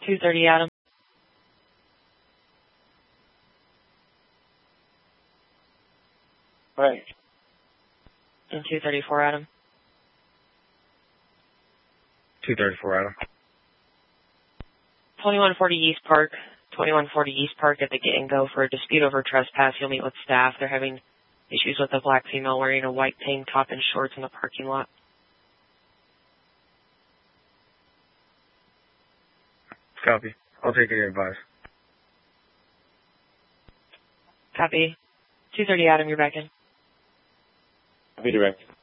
230 Adam. Right. And 234 Adam. 234 Adam. 2140 East Park. 2140 East Park at the Get and Go for a dispute over trespass. You'll meet with staff. They're having issues with a black female wearing a white tank top and shorts in the parking lot. Copy. I'll take your advice. Copy. 230 Adam, you're back in. Copy direct.